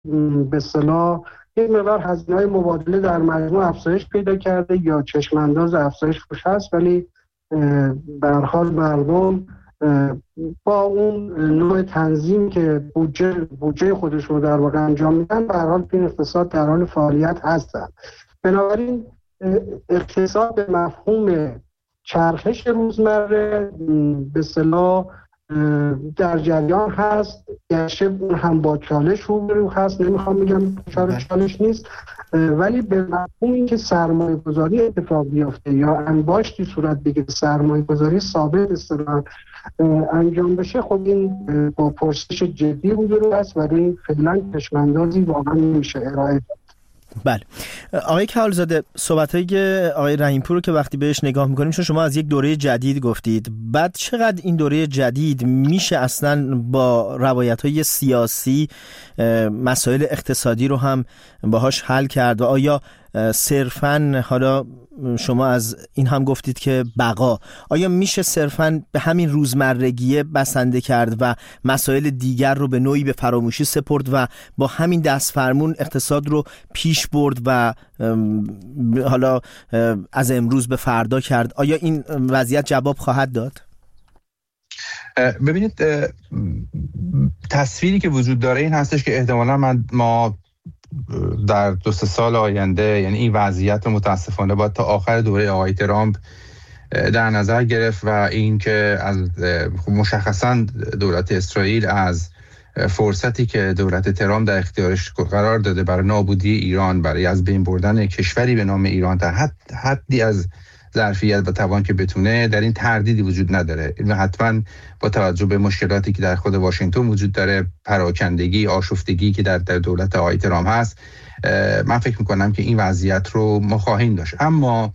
به اصطلاح یک مقدار هزینه‌های مبادله در مجموع افزایش پیدا کرده یا چشم انداز افزایش روش هست، ولی به هر حال مردم با اون نوع تنظیم که بودجه خودشون رو در واقع انجام میدن، به هر حال این اقتصاد در حال فعالیت هستن. بنابراین اقتصاد به مفهوم چرخش روزمره به اصطلاح در جریان هست، گرچه اون هم با چالش روبرو هست، نمیخوام بگم چالش نیست، ولی به مفهوم این که سرمایه گذاری اتفاق بیفته یا انباشتی صورت بگیره، سرمایه گذاری ثابت اصطلاحاً انجام بشه، خب این با پرسش جدی روبرو هست، ولی فعلا چشم‌اندازی واقعا نمیشه ارائه داد. بله آقای کهالزاده، صحبت‌های آقای رحیم‌پور رو که وقتی بهش نگاه می‌کنیم، چون شما از یک دوره جدید گفتید، بعد چقدر این دوره جدید میشه اصلاً با روایت‌های سیاسی مسائل اقتصادی رو هم باهاش حل کرد؟ و آیا صرفاً، حالا شما از این هم گفتید که بقا، آیا میشه صرفاً به همین روزمرگیه بسنده کرد و مسائل دیگر رو به نوعی به فراموشی سپرد و با همین دست فرمون اقتصاد رو پیش برد و حالا از امروز به فردا کرد؟ آیا این وضعیت جواب خواهد داد؟ ببینید، تصویری که وجود داره این هستش که احتمالاً ما در 2-3 سال آینده، یعنی این وضعیت رو متاسفانه باید تا آخر دوره آقای ترامپ در نظر گرفت و این که از مشخصا دولت اسرائیل از فرصتی که دولت ترامپ در اختیارش قرار داده برای نابودی ایران، برای از بین بردن کشوری به نام ایران در حدی از ظرفیت و توان که بتونه، در این تردیدی وجود نداره و حتما با توجه به مشکلاتی که در خود واشنگتن وجود داره، پراکندگی، آشفتگی که در دولت آقای ترامپ هست، من فکر میکنم که این وضعیت رو ما خواهیم داشت. اما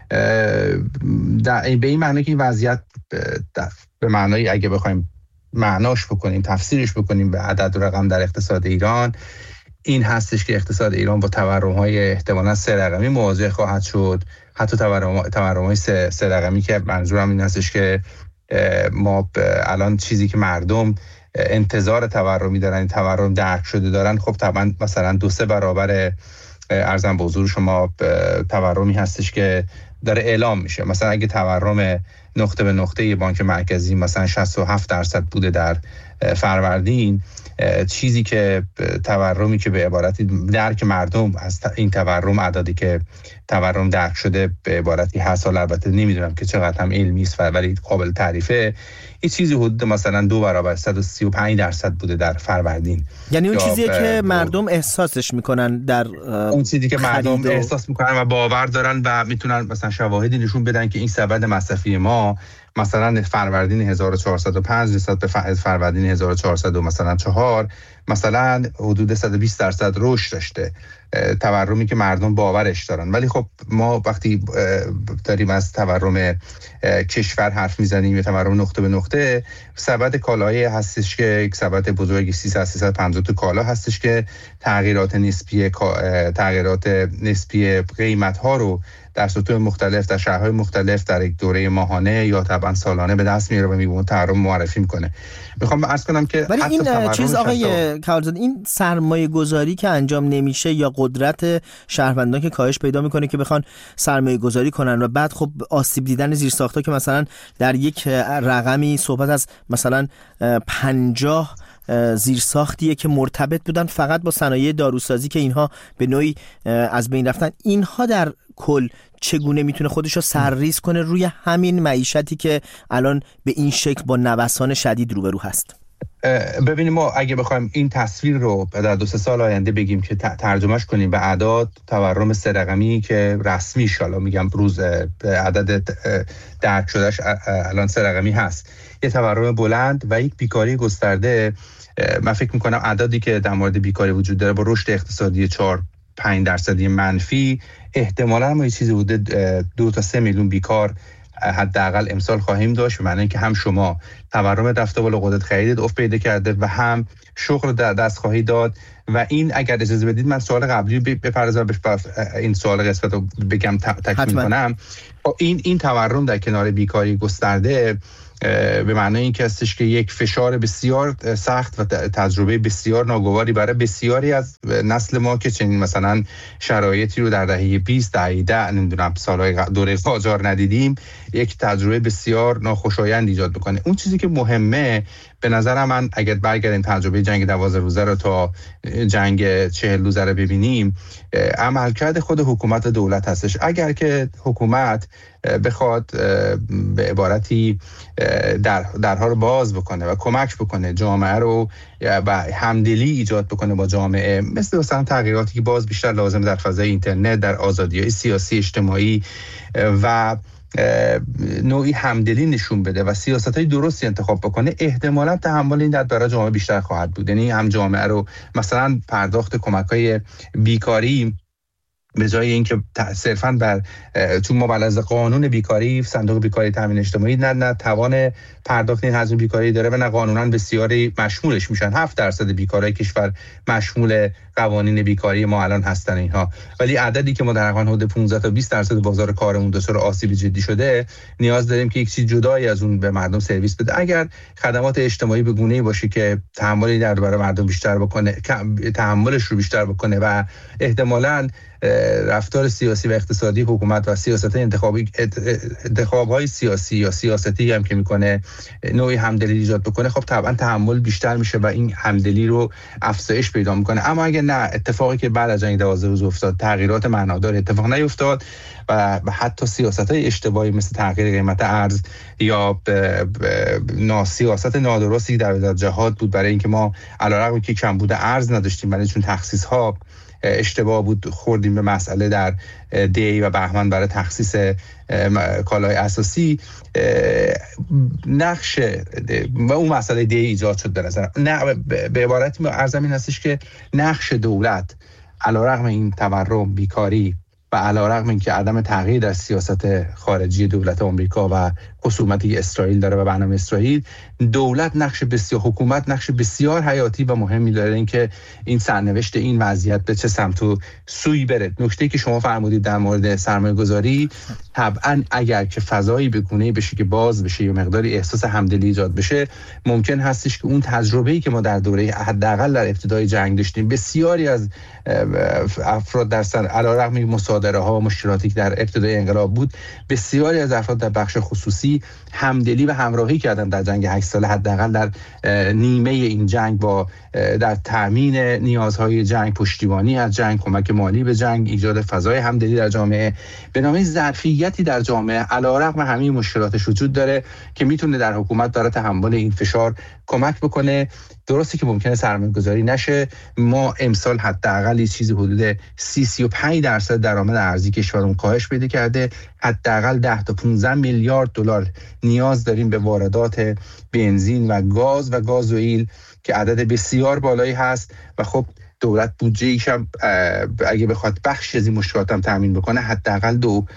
به این معنی که این وضعیت به معنای اگه بخوایم معناش بکنیم، تفسیرش بکنیم به عدد و رقم در اقتصاد ایران، این هستش که اقتصاد ایران با تورم‌های احتمالاً 3 رقمی مواجه خواهد شد. حتی تورم‌های 3 رقمی که منظورم این هستش که ما الان چیزی که مردم انتظار تورمی دارن، تورم درک شده دارن، خب طبعا مثلا 2-3 برابر ارزم به حضور شما تورمی هستش که داره اعلام میشه. مثلا اگه تورم نقطه به نقطه بانک مرکزی مثلا 67% بوده در فروردین، چیزی که تورمی که به عبارتی درک مردم از این تورم، عددی که تورم درک شده به عبارتی هست، حالا البته نمیدونم که چقدر هم علمی است ولی قابل تعریفه، این چیزی حدود مثلا 2 برابر 135% بوده در فروردین. یعنی اون چیزیه که مردم احساسش میکنن، در اون چیزی که مردم احساس میکنن و باور دارن و میتونن مثلا شواهدی نشون بدن که این سبد مصرفی ما مثلا فروردین 1405 نسبت به فروردین 1400 مثلا 4 مثلا حدود 120% رشد داشته، تورمی که مردم باورش دارن. ولی خب ما وقتی داریم از تورم کشور حرف میزنیم یا تورم نقطه به نقطه، سبد کالایی هستش که یک سبد بزرگی 350 تا کالا هستش که تغییرات نسبی قیمت ها رو در سطوح مختلف در شهرهای مختلف در یک دوره ماهانه یا طبعا سالانه به دست میاره و میبونه تورم معرفی میکنه. میخوام عرض کنم که ولی این چیز آقای کهالزاده، این سرمایه گذاری که انجام نمیشه یا قدرت شهروندان که کاهش پیدا میکنه که بخوان سرمایه گذاری کنن و بعد خب آسیب دیدن زیرساخت‌ها که مثلا در یک رقمی صحبت از مثلا 50 زیرساختیه که مرتبط بودن فقط با صنایع داروسازی که اینها به نوعی از بین رفتن، اینها در کل چگونه میتونه خودش رو سرریز کنه روی همین معیشتی که الان به این شکل با نوسان شدید روبرو هست؟ ببینیم، ما اگه بخوایم این تصویر رو در 2-3 سال آینده بگیم که ترجمهش کنیم به اعداد، تورم 3 رقمی که رسمی شالا میگم روز عدد درک شدهش الان 3 رقمی هست، یه تورم بلند و یک بیکاری گسترده. من فکر میکنم عددی که در مورد بیکاری وجود داره با رشد اقتصادی 4-5% منفی، احتمالاً ما یه چیزی بوده 2 تا 3 میلیون بیکار حداقل امسال خواهیم داشت، به معنی اینکه هم شما تورم رفته بالا، قدرت خرید افت پیدا کرده و هم شغل دست خواهی داد. و این اگر اجازه بدید من سوال قبلی بپردازم، این سوال قسمت رو بگم تکمیل کنم. این تورم در کنار بیکاری گسترده به معنای این که هستش که یک فشار بسیار سخت و تجربه بسیار ناگواری برای بسیاری از نسل ما که چنین مثلا شرایطی رو در دهه 20 دهه 10 نمیدونم سالهای دوره قاجار ندیدیم، یک تجربه بسیار ناخوشایند ایجاد بکنه. اون چیزی که مهمه به نظر من اگر برگردیم تجربه جنگ 12 روزه رو تا جنگ 40 روزه رو ببینیم، عملکرد خود حکومت و دولت هستش. اگر که حکومت بخواد به عبارتی درها رو باز بکنه و کمک بکنه جامعه رو و همدلی ایجاد بکنه با جامعه، مثلا تغییراتی که باز بیشتر لازم در فضای اینترنت، در آزادی‌های سیاسی اجتماعی و نوعی همدلی نشون بده و سیاست‌های درستی انتخاب بکنه، احتمالاً تحمل این درد برای جامعه بیشتر خواهد بود. یعنی هم جامعه رو مثلا پرداخت کمک‌های بیکاری به جای اینکه صرفاً بر چون ما بر اساس قانون بیکاری صندوق بیکاری تامین اجتماعی نه توان پرداخت این هزینه بیکاری داره و نه قانوناً بسیاری مشمولش میشن. 7% بیکارای کشور مشمول قوانین بیکاری ما الان هستن اینها، ولی عددی که ما در حدود 15 تا 20% بازار کارمون دچار آسیب جدی شده، نیاز داریم که یک چیز جدایی از اون به مردم سرویس بده. اگر خدمات اجتماعی به گونه‌ای باشه که تحملی در برای مردم بیشتر بکنه، تحملش رو بیشتر بکنه و احتمالاً رفتار سیاسی و اقتصادی حکومت و سیاست انتخاب‌های سیاسی یا سیاستی هم که میکنه نوعی همدلی ایجاد بکنه، خب طبعا تحمل بیشتر میشه و این همدلی رو افزایش پیدا میکنه. اما اگه نه، اتفاقی که بعد از جنگ 12 روز افتاد، تغییرات معنادار اتفاق نیفتاد و حتی سیاست‌های اشتباهی مثل تغییر قیمت ارز یا سیاست نادرستی در جهاد بود برای اینکه ما علیرغم که کمبود ارز نداشتیم، ولی چون تخصیص‌ها اشتباه بود خوردیم به مسئله در دی و بهمن برای تخصیص کالای اساسی، نقش و اون مسئله دی ایجاد شد. به نظر به عبارتی عرضم این هستش که نقش دولت علیرغم این تورم، بیکاری و علیرغم اینکه عدم تغییر در سیاست خارجی دولت آمریکا و خصومتی اسرائیل داره و برنامه اسرائیل، حکومت نقش بسیار حیاتی و مهمی داره اینکه این سرنوشت این وضعیت به چه سمت و سوی بره. نکته‌ای که شما فرمودید در مورد سرمایه‌گذاری، طبعا اگر که فضایی به گونه‌ای بشه که باز بشه یا مقداری احساس همدلی ایجاد بشه، ممکن هستش که اون تجربه‌ای که ما در دوره حداقل در ابتدای جنگ داشتیم، بسیاری از افراد در علیرغم مصادره‌ها و مشکلاتی که در ابتدای انقلاب بود، بسیاری از افراد در بخش خصوصی همدلی و همراهی کردن در جنگ 8 ساله، حداقل در نیمه این جنگ، با در تامین نیازهای جنگ، پشتیبانی از جنگ، کمک مالی به جنگ، ایجاد فضای همدلی در جامعه، به نام ظرفیتی در جامعه علیرغم همه مشکلاتش وجود داره که میتونه در حکومت برای تحمل این فشار کمک بکنه. درسته که ممکنه سرمایه‌گذاری نشه. ما امسال حداقل چیزی حدود 35% درآمد ارزی کشورمون کاهش پیدا کرده. حداقل 10 تا 15 میلیارد دلار نیاز داریم به واردات بنزین و گازوئیل که عدد بسیار بالایی هست و خب دولت بودجه ایشم اگه بخواد بخش از این مشکلات هم تامین بکنه، حداقل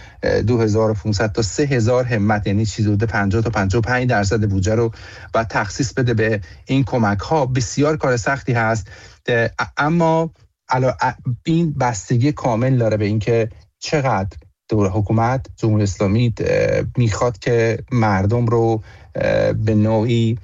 2500 تا 3000 همت، یعنی چیزی حدود 50 تا 55% بودجه رو باید تخصیص بده به این کمک ها. بسیار کار سختی هست، اما این بستگی کامل داره به اینکه چقدر حکومت جمهوری اسلامی میخواد که مردم رو به نوعی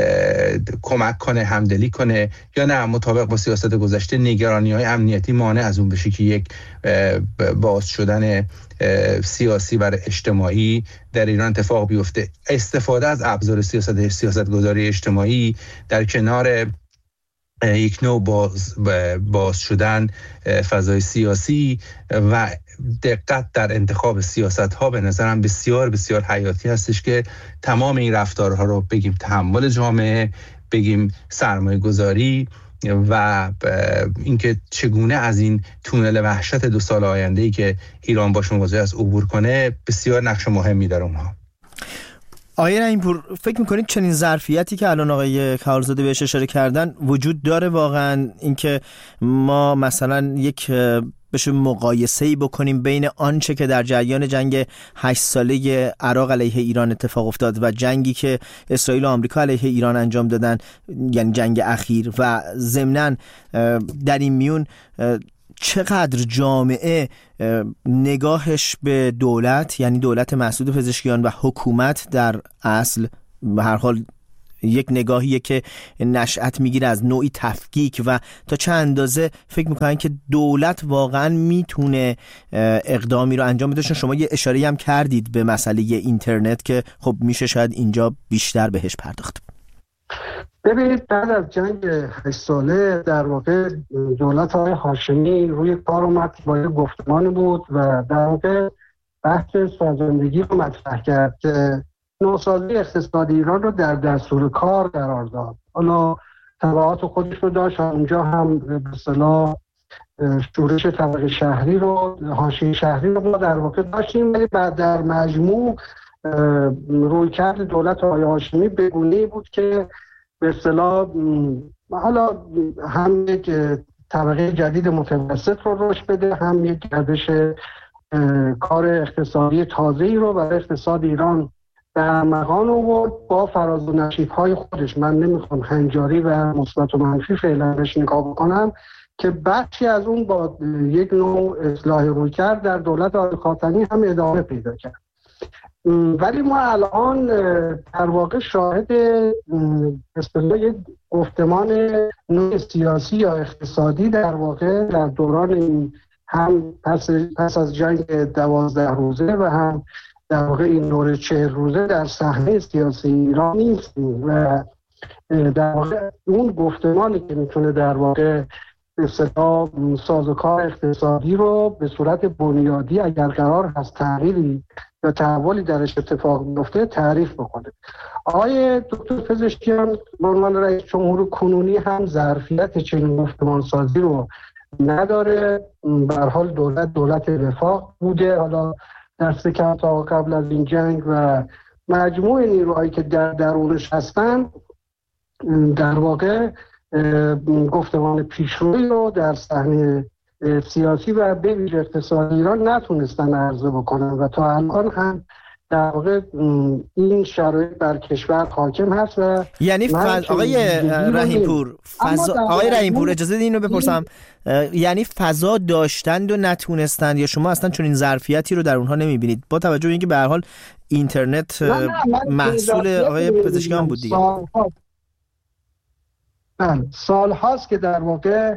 کمک کنه، همدلی کنه، یا نه مطابق با سیاست گذشته نگرانی‌های امنیتی مانع از اون بشه که یک باز شدن سیاسی و اجتماعی در ایران اتفاق بیفته. استفاده از ابزار سیاستگذاری اجتماعی در کنار یک نوع باز شدن فضای سیاسی و دقت در انتخاب سیاست‌ها به نظرم بسیار بسیار حیاتی هستش که تمام این رفتارها رو بگیم تحمل جامعه، بگیم سرمایه گذاری و اینکه چگونه از این تونل وحشت 2 سال آینده‌ای که ایران باش مواجه است عبور کنه، بسیار نقش مهمی داره اونها. آقای رحیم‌پور، فکر می‌کنید چنین ظرفیتی که الان آقای کهالزاده بهش اشاره کردن وجود داره واقعا، اینکه ما مثلا یک بشه مقایسه‌ای بکنیم بین آنچه که در جریان جنگ 8 ساله عراق علیه ایران اتفاق افتاد و جنگی که اسرائیل و آمریکا علیه ایران انجام دادن، یعنی جنگ اخیر، و ضمناً در این میون چقدر جامعه نگاهش به دولت، یعنی دولت مسعود پزشکیان و حکومت در اصل به هر حال یک نگاهیه که نشأت میگیره از نوعی تفکیک و تا چه اندازه فکر میکنن که دولت واقعا میتونه اقدامی رو انجام بده. شما یه اشاره هم کردید به مسئله اینترنت که خب میشه شاید اینجا بیشتر بهش پرداخت. ببینید بعد از جنگ 8 ساله در واقع دولت آقای هاشمی روی کار اومد با یه گفتمانی بود و در واقع بحث سازندگی رو مطرح کرد که نوسازی اقتصادی ایران رو در دستور کار قرار داد. حالا تبعات خودش رو داشت، اونجا هم به اصطلاح شورش طبقه شهری رو، حاشیه شهری رو ما در واقع داشتیم، ولی بعد در مجموع رویکرد دولت آقای هاشمی به گونه‌ای بود که به اصطلاح حالا هم یک طبقه جدید متوسط رو رشد بده، هم یک گردش کار اقتصادی تازه‌ای رو برای اقتصاد ایران در مقام آورد با فراز و نشیب‌های خودش. من نمیخوام هنجاری و مثبت و منفی فعلا بهش نگاه بکنم که بخشی از اون با یک نوع اصلاح رویکرد در دولت آقای خاتمی هم ادامه پیدا کرد. ولی ما الان در واقع شاهد اصطلاح گفتمان نوع سیاسی یا اقتصادی در واقع در دوران این هم پس از جنگ 12 روزه و هم در واقع این دور 40 روزه در صحنه سیاسی ایران نیستیم و در واقع اون گفتمانی که میتونه در واقع به اصطلاح سازوکار اقتصادی رو به صورت بنیادی اگر قرار هست تغییری یا تحولی درش اتفاق میفته تعریف بکنه. آقای دکتر پزشکیان به عنوان رئیس جمهور کنونی هم ظرفیت چنین گفتمان سازی رو نداره. به هر حال دولت وفاق بوده، حالا دست کم تا قبل از این جنگ، و مجموع نیروهایی که در درونش هستن در واقع گفتمان پیشروی رو در صحنه سیاسی و به ویژه اقتصادی ایران نتونستن عرضه بکنن و تا الان هم در واقع این شرایط بر کشور حاکم هست. و یعنی آقای رحیم‌پور اجازه بدید اینو بپرسم، یعنی فضا داشتند و نتونستند یا شما اصلا چون این ظرفیتی رو در اونها نمیبینید با توجه به اینکه به هر حال اینترنت محصول آقای پزشکیان بود دیگه؟ سال هاست که در واقع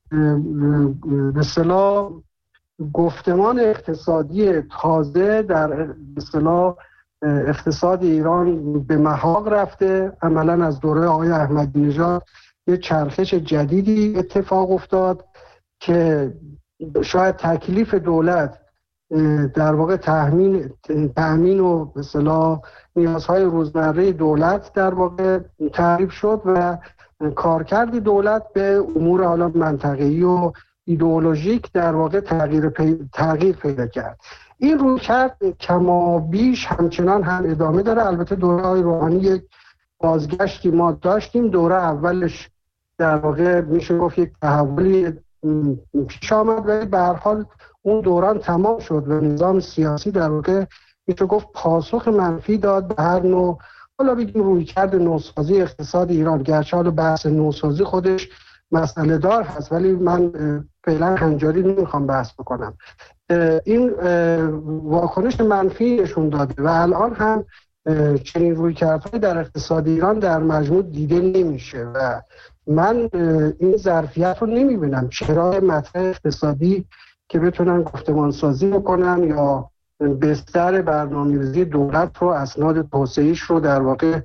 به اصطلاح گفتمان اقتصادی تازه در اصطلاح اقتصاد ایران به محاق رفته. عملا از دوره آقای احمدی نژاد یه چرخش جدیدی اتفاق افتاد که شاید تکلیف دولت در واقع تأمین و به اصطلاح نیازهای روزمره دولت در واقع تعریف شد و کارکرد دولت به امور حالا منطقه‌ای و ایدئولوژیک در واقع تغییر پیدا کرد. این رویکرد کما بیش همچنان هم ادامه داره. البته دوره های روحانی یک بازگشتی ما داشتیم، دوره اولش در واقع میشه گفت یک تحولی پیش آمد ولی به هر حال اون دوران تمام شد و نظام سیاسی در واقع میشه گفت پاسخ منفی داد به هر نوع حالا بگیم رویکرد نوسازی اقتصاد ایران. گرچه حالا بحث نوسازی خودش مسئله دار هست ولی من فعلا هنجاری نمیخوام بحث بکنم. این واکنش منفی نشون داده و الان هم چنین رویکردهای در اقتصاد ایران در مجموع دیده نمیشه و من این ظرفیت رو نمیبینم. چرا مطرح اقتصادی که بتونن گفتمان سازی بکنن یا بستر برنامه‌ریزی دولت رو، اسناد توسعه‌ایش رو در واقع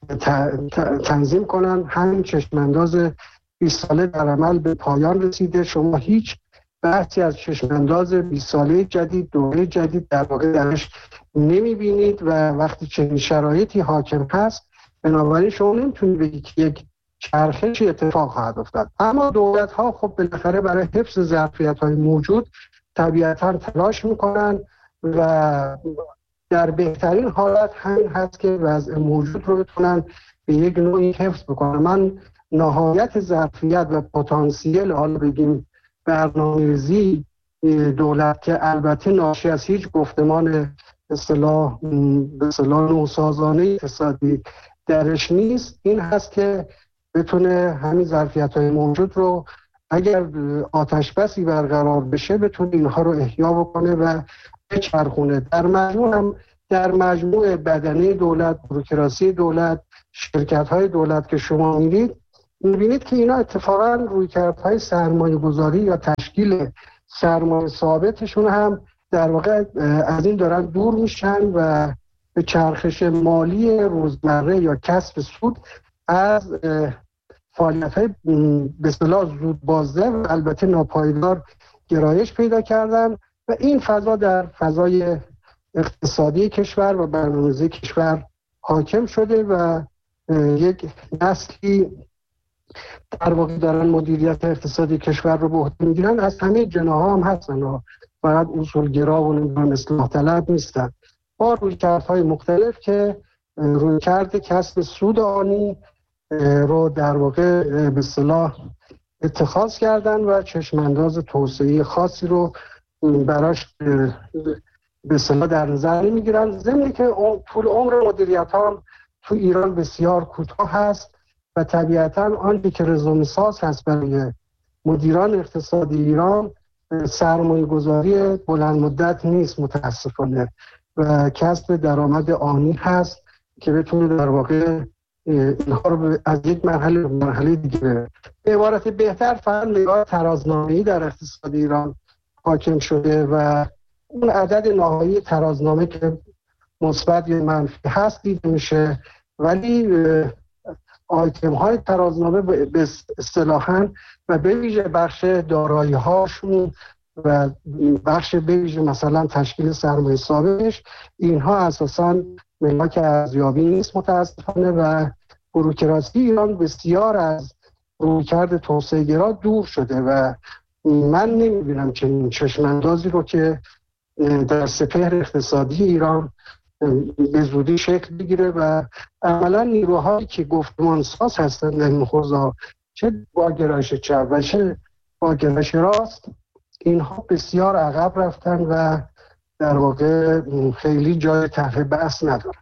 تنظیم کنن. همین چشمانداز 20 ساله در عمل به پایان رسیده. شما هیچ بحثی از چشمانداز 20 ساله جدید، دوره جدید در واقع درش نمیبینید و وقتی چنین شرایطی حاکم هست بنابراین شما نمیتونید بگید که یک چرخشی اتفاق خواهد افتاد. اما دولت ها خب بالاخره برای حفظ ظرفیت های موجود طبیعتا تلاش میکنن و در بهترین حالت همین هست که وضع موجود رو بتونن به یک نوعی حفظ بکنن. من نهایت ظرفیت و پتانسیل حالا بگیم برنامه‌ریزی دولت که البته ناشی از هیچ گفتمان اصطلاح نوسازانه اقتصادی درش نیست، این هست که بتونه همین ظرفیت‌های موجود رو اگر آتش بسی برقرار بشه بتونه اینها رو احیا بکنه و بچرخونه. در مجموع هم در مجموع بدنه دولت، بوروکراسی دولت، شرکت‌های دولت که شما می‌بینید که اینا اتفاقاً رویکردهای سرمایه‌گذاری یا تشکیل سرمایه ثابتشون هم در واقع از این دارن دور میشن و به چرخش مالی روزمره یا کسب سود از فعالیت‌های به اصطلاح زود بازده و البته ناپایدار گرایش پیدا کردن و این فضا در فضای اقتصادی کشور و برنامه‌ریزی کشور حاکم شده و یک نسلی در واقع دارن مدیریت اقتصادی کشور رو به عهده میگیرن. از همه جناح‌ها هم هستن، فقط اصولگرا و نمیدونم اصلاح طلب نیستن، با رویکردهای مختلف که رویکرد کسب سود آنی رو در واقع به اصطلاح اتخاذ کردن و چشمانداز توسعه خاصی رو براش به اصطلاح در نظر نمیگیرن. ضمن که طول عمر مدیریت ها تو ایران بسیار کوتاه هست و طبیعتاً آنچه که رزومه‌ساز هست برای مدیران اقتصادی ایران سرمایه گذاری بلند مدت نیست متاسفانه و کسب درآمد آنی هست که بتونه در واقع اینها رو از یک مرحله به مرحله دیگه. به عبارت بهتر فقط نگاه ترازنامه‌ای در اقتصاد ایران حاکم شده و اون عدد نهایی ترازنامه که مثبت یا منفی هست دیده میشه، ولی آیتم های ترازنامه به اصطلاحاً و به ویژه بخش دارایی هاشون و بخش به ویژه مثلا تشکیل سرمایه ثابتش، اینها اساساً ملاک ارزیابی نیست متاسفانه و بوروکراسی ایران بسیار از رویکرد توسعه گرا دور شده و من نمیبینم چنین چشماندازی رو که در سپهر اقتصادی ایران به زودی شکل بگیره و عملا نیروهایی که گفتمانساز هستن در این حوزه، چه با گرایش چپ و چه با گرایش راست، اینها بسیار عقب رفتن و در واقع خیلی جای طرح بحث ندارن.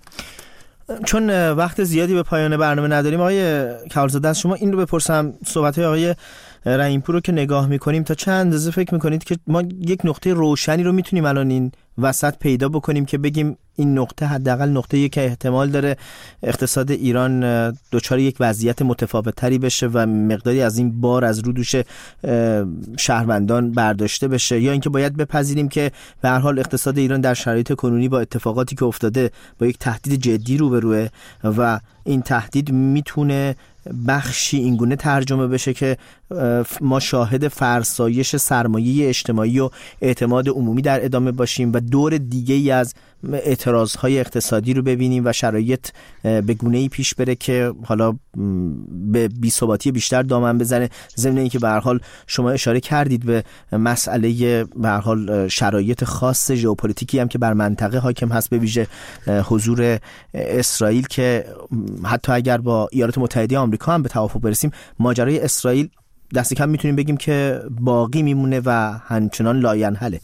چون وقت زیادی به پایان برنامه نداریم آقای کهالزاده، از شما این رو بپرسم، صحبت‌های آقای رحیم‌پور رو که نگاه می‌کنیم تا چه اندازه فکر می‌کنید که ما یک نقطه روشنی رو می‌تونیم الان این وسط پیدا بکنیم که بگیم این نقطه حداقل نقطه‌ای که احتمال داره اقتصاد ایران دچار یک وضعیت متفاوت‌تری بشه و مقداری از این بار از رو دوش شهروندان برداشته بشه، یا اینکه باید بپذیریم که به هر حال اقتصاد ایران در شرایط کنونی با اتفاقاتی که افتاده با یک تهدید جدی روبروه و این تهدید میتونه بخشی اینگونه ترجمه بشه که ما شاهد فرسایش سرمایه اجتماعی و اعتماد عمومی در ادامه باشیم و دور دیگه‌ای از اعتراضهای اقتصادی رو ببینیم و شرایط به گونه‌ای پیش بره که حالا به بی‌ثباتی بیشتر دامن بزنه. ضمن اینکه به هر حال شما اشاره کردید به مسئله به هر حال شرایط خاص ژئوپلیتیکی هم که بر منطقه حاکم هست، به ویژه حضور اسرائیل که حتی اگر با ایالات متحده آمریکا هم به توافق برسیم، ماجرای اسرائیل دست کم میتونیم بگیم که باقی میمونه و همچنان لاینحله.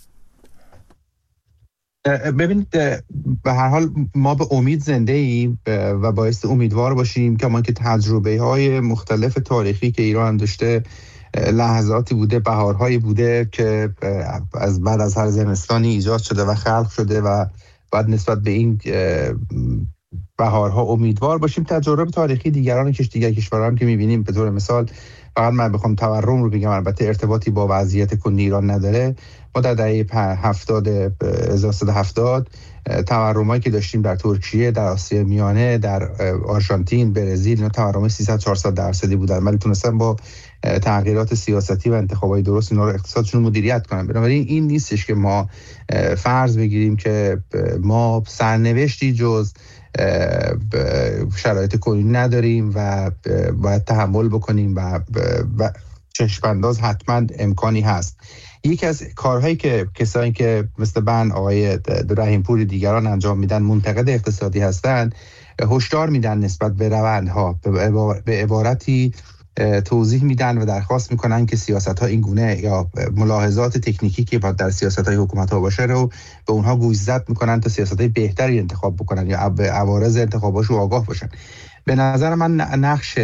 ببینید به هر حال ما به امید زنده ایم و باعث امیدوار باشیم که ما که تجربه های مختلف تاریخی که ایران داشته، لحظاتی بوده، بهارهایی بوده که از بعد از هر زمستانی ایجاد شده و خلق شده و بعد نسبت به این بهارها امیدوار باشیم. تجربه تاریخی دیگران دیگر کشورها که می‌بینیم، به طور مثال فقط من بخوام تورم رو بگم، البته ارتباطی با وضعیت کنونی ایران نداره، ما در دهه 1370 تورمایی که داشتیم در ترکیه، در آسیا میانه، در آرژانتین، برزیل، اینا تورم 300-400% بودن، ولی تونستن با تغییرات سیاستی و انتخابات درست اینا رو اقتصادشون مدیریت کنن. بنابراین این نیستش که ما فرض بگیریم که ما سرنوشتی جز شرایط کنونی نداریم و باید تحمل بکنیم و چشم‌انداز حتما امکانی هست. یکی از کارهایی که کسایی که مثل من، آقای رحیم‌پور، دیگران انجام میدن، منتقد اقتصادی هستن، هشدار میدن نسبت به روندها، به عبارتی توضیح میدن و درخواست میکنن که سیاست‌ها این گونه یا ملاحظات تکنیکی که باید در سیاست‌های حکومت‌ها باشه رو به اونها گوشزد میکنن تا سیاست‌های بهتری انتخاب بکنن یا به عوارض انتخاباشو آگاه باشن. به نظر من نقش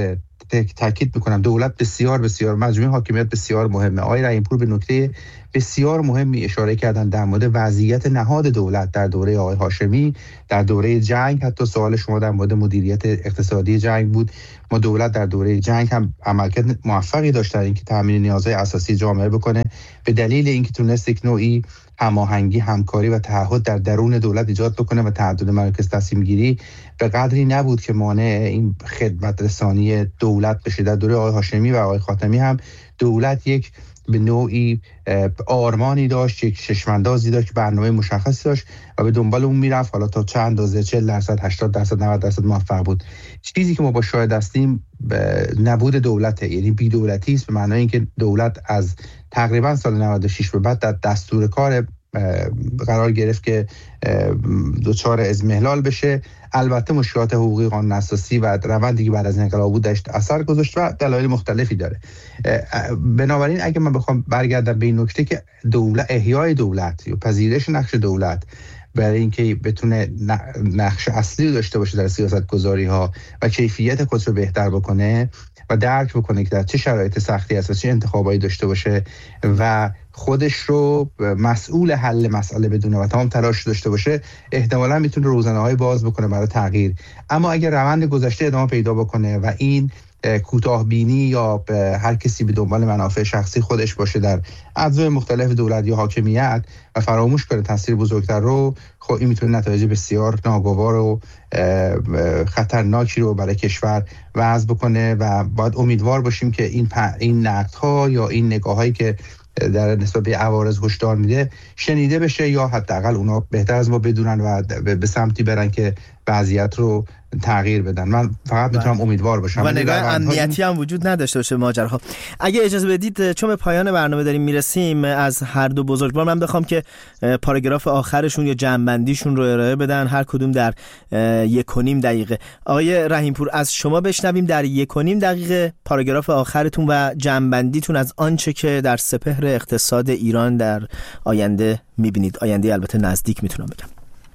تاکید میکنم دولت بسیار بسیار مجموعه حاکمیت بسیار مهمه. آقای رحیم‌پور به نکته بسیار مهمی اشاره کردن در مورد وضعیت نهاد دولت در دوره آقای هاشمی، در دوره جنگ. حتی سوال شما در مورد مدیریت اقتصادی جنگ بود. ما دولت در دوره جنگ هم عملکرد موفقی داشت در اینکه تامین نیازهای اساسی جامعه بکنه، به دلیل اینکه تونست یک نوعی هماهنگی، همکاری و تعهد در درون دولت ایجاد بکنه و تعدد مراکز تصمیم گیری به قدری نبود که مانع این خدمت رسانی دولت بشه. در دوره آقای هاشمی و آقای خاتمی هم دولت یک به نوعی آرمانی داشت، یک چشماندازی داشت، برنامه مشخصی داشت و به دنبال اون میرفت. حالا تا چند اندازه 40%، 80%، 90% موفق بود. چیزی که ما با شاهد هستیم نبود دولته، یعنی بی دولتی است، به معنای اینکه دولت از تقریبا سال 96 به بعد در دستور کار قرار گرفت که دچار اضمحلال بشه. البته مشکلات حقوقی، قانون اساسی و روندی که بعد از انقلاب بود داشت اثر گذاشت و دلایل مختلفی داره. بنابراین اگه من بخوام برگردم به این نکته که احیای دولت یا پذیرش نقش دولت برای اینکه بتونه نقش اصلی داشته باشه در سیاست گذاری ها و کیفیت خودش رو بهتر بکنه و درک بکنه که در چه شرایط سختی است و چه انتخابایی داشته باشه و خودش رو مسئول حل مسئله بدونه و تمام تلاش داشته باشه، احتمالاً میتونه روزنه‌های باز بکنه برای تغییر. اما اگر روند گذشته ادامه پیدا بکنه و این کوتاه بینی یا هر کسی به دنبال منافع شخصی خودش باشه در اجزای مختلف دولت یا حاکمیت و فراموش کنه تاثیر بزرگتر رو، خب این میتونه نتایج بسیار ناگوار و خطرناکی رو برای کشور وضع بکنه و باید امیدوار باشیم که این نقدها یا این نگاهایی که در نسبت به عوارض هشدار میده شنیده بشه یا حداقل اونا بهتر از ما بدونن و به سمتی برن که وضعیت رو تغییر بدن. من فقط میتونم امیدوار باشم و نگاه امنیتی هم وجود نداشته باشه ماجراها. اگه اجازه بدید چون به پایان برنامه داریم میرسیم، از هر دو بزرگوار من بخوام که پاراگراف آخرشون یا جمع‌بندیشون رو ارائه بدن، هر کدوم در 1.5 دقیقه. آقای رحیم‌پور از شما بشنویم در 1.5 دقیقه پاراگراف آخرتون و جمع‌بندیتون از آنچه که در سپهر اقتصاد ایران در آینده میبینید. آینده البته نزدیک میتونم بگم.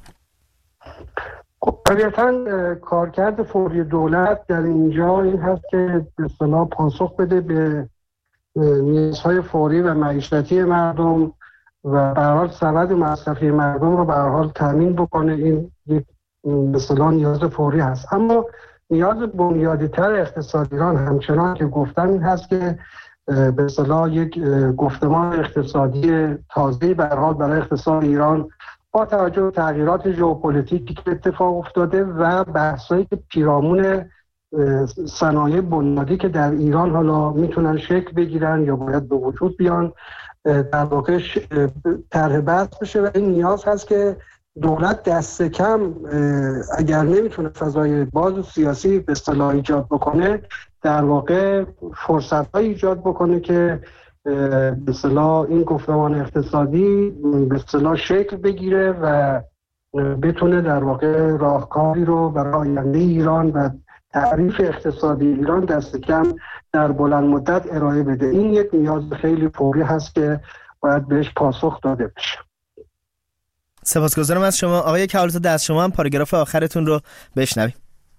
طبیعتاً کارکرد فوری دولت در اینجا این هست که به اصطلاح پاسخ بده به نیازهای فوری و معیشتی مردم و به هر حال سند مصرفی مردم رو به هر حال تامین بکنه. این یک به اصطلاح نیاز فوری هست. اما نیاز بنیادی‌تر اقتصاد ایران همچنان که گفتن این هست که به اصطلاح یک گفتمان اقتصادی تازه‌ای به هر حال برای اقتصاد ایران با توجه به تغییرات ژئوپلیتیکی که اتفاق افتاده و بحثایی که پیرامون صنایع بنیادی که در ایران حالا میتونن شکل بگیرن یا باید به وجود بیان در واقع طرح بحث بشه و این نیاز هست که دولت دست کم اگر نمیتونه فضای باز و سیاسی به اصطلاح ایجاد بکنه، در واقع فرصت‌های ایجاد بکنه که به اصطلاح این گفتمان اقتصادی به اصطلاح شکل بگیره و بتونه در واقع راهکاری رو برای آینده ایران و تعریف اقتصادی ایران دست کم در بلند مدت ارائه بده. این یک نیاز خیلی فوری هست که باید بهش پاسخ داده بشه. سپاسگزارم از شما. آقای کهالزاده از شما هم پاراگراف آخرتون رو بشنویم.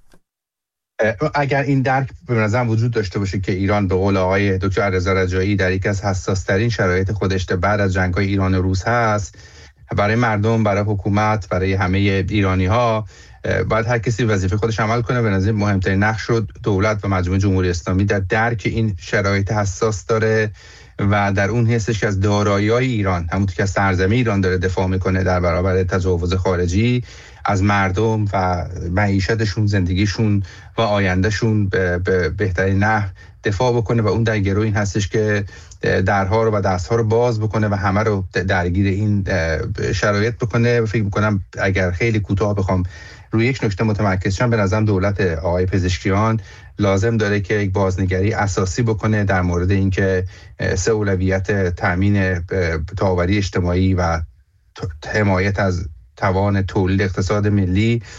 اگر این درک به نظرم وجود داشته باشه که ایران به قول آقای دکتر رضا رجایی در یکی از حساس‌ترین شرایط خودش بعد از جنگ‌های ایران و روس هست، برای مردم، برای حکومت، برای همه ایرانی‌ها باید هر کسی وظیفه خودش عمل کنه. به نظر مهمترین نقش رو دولت و مجموعه جمهوری اسلامی در درک این شرایط حساس داره و در اون حسش که از دارایی‌های ایران، همونطور که از سرزمین ایران داره دفاع میکنه در برابر تجاوز خارجی، از مردم و معیشتشون، زندگیشون و آیندهشون به بهترین نحو دفاع بکنه و اون در گروه این هستش که درها رو و دستها رو باز بکنه و همه رو درگیر این شرایط بکنه. و فکر میکنم اگر خیلی کوتاه بخوام روی یک نکته متمرکز شم، به نظرم دولت آقای پزشکیان لازم داره که یک بازنگری اساسی بکنه در مورد اینکه سه اولویت تامین تاوری اجتماعی و حمایت از توان تولید اقتصاد ملی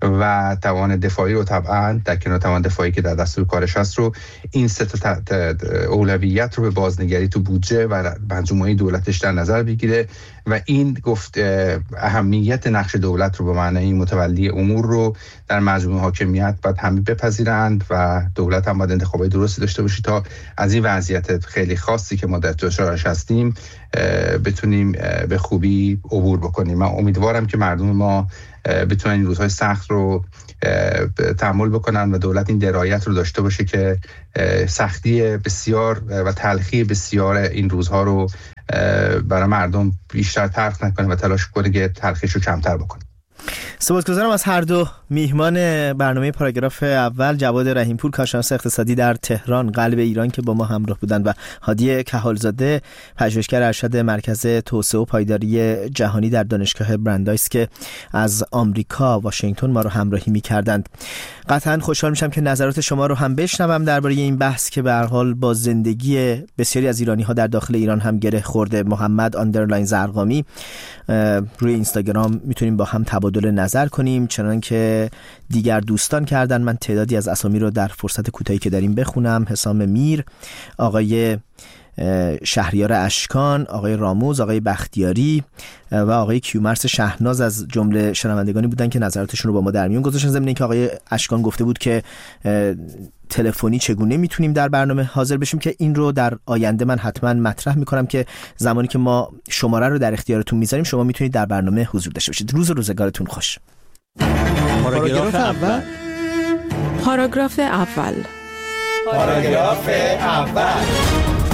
و توان دفاعی رو طبعا در کنار توان دفاعی که در دستور کارش هست رو این سه تا اولویت رو به بازنگری تو بودجه و مجموعه دولتش در نظر بگیره و این گفت اهمیت نقش دولت رو به معنای متولی امور رو در مجموعه حاکمیت باید همه بپذیرند و دولت هم باید انتخابات درستی داشته باشه تا از این وضعیت خیلی خاصی که ما در دچارش هستیم بتونیم به خوبی عبور بکنیم. من امیدوارم که مردم ما بتونن این روزهای سخت رو تحمل بکنن و دولت این درایت رو داشته باشه که سختی بسیار و تلخی بسیار این روزها رو برای مردم بیشتر تلخ نکنه و تلاش کنه که تلخیش رو کمتر بکنه. سپاسگزارم از هر دو میهمان برنامه پاراگراف اول، جواد رحیمپور کارشناس اقتصادی در تهران قلب ایران که با ما همراه بودند و هادی کهالزاده پژوهشگر ارشد مرکز توسعه و پایداری جهانی در دانشگاه برندایس که از آمریکا واشنگتن ما رو همراهی می‌کردند. قطعاً خوشحال میشم که نظرات شما رو هم بشنوم درباره این بحث که به هر حال با زندگی بسیاری از ایرانی‌ها در داخل ایران هم گره خورده. محمد آندرلاین زرقامی روی اینستاگرام میتونیم با هم تبادل نظر کنیم، چنان که دیگر دوستان کردن. من تعدادی از اسامی رو در فرصت کوتاهی که داریم بخونم: حسام میر، آقای شهریار اشکان، آقای راموز، آقای بختیاری و آقای کیومرث شهناز از جمله شنوندگانی بودن که نظراتشون رو با ما در میون گذاشتن. ضمن اینکه آقای اشکان گفته بود که تلفنی چگونه میتونیم در برنامه حاضر بشیم، که این رو در آینده من حتما مطرح میکنم که زمانی که ما شماره رو در اختیارتون میذاریم شما میتونید در برنامه حضور داشته باشید. روز و روزگارتون خوش. پاراگراف اول. پاراگراف اول. پاراگراف اول.